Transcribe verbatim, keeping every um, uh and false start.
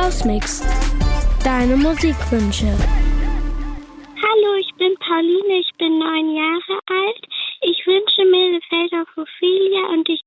Hausmix. Deine Musikwünsche. Hallo, ich bin Pauline, ich bin neun Jahre alt. Ich wünsche mir The Fate of Ophelia und ich